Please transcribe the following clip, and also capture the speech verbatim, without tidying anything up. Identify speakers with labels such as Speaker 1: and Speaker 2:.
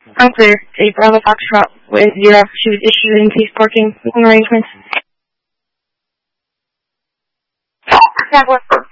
Speaker 1: I'm clear. Eight Bravo Foxtrot with zero. She was issued in peace parking arrangements. Jaguar.